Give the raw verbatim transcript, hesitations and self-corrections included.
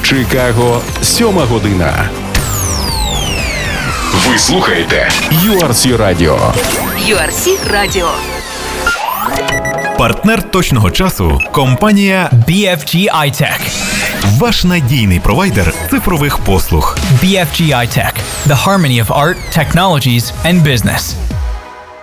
Чикаго, сьома година. Ви слухаєте ю ар сі Radio. ю ар сі Radio. Партнер точного часу – компанія бі еф джі iTech. Ваш надійний провайдер цифрових послуг. бі еф джі iTech. The harmony of art, technologies and business.